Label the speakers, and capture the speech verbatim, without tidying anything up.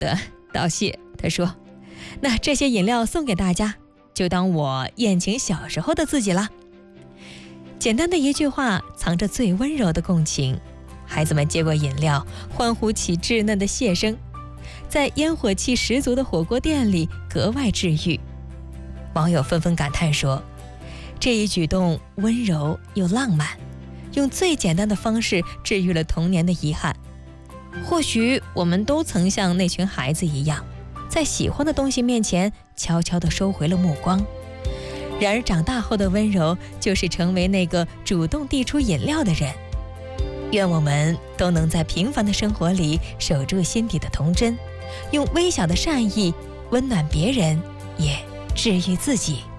Speaker 1: 的道谢，他说：“那这些饮料送给大家，就当我宴请小时候的自己了。”简单的一句话，藏着最温柔的共情。孩子们接过饮料，欢呼起稚嫩的谢声，在烟火气十足的火锅店里格外治愈。网友纷纷感叹说，这一举动温柔又浪漫，用最简单的方式治愈了童年的遗憾。或许我们都曾像那群孩子一样，在喜欢的东西面前悄悄地收回了目光。然而长大后的温柔，就是成为那个主动递出饮料的人。愿我们都能在平凡的生活里守住心底的童真，用微小的善意温暖别人，也治愈自己。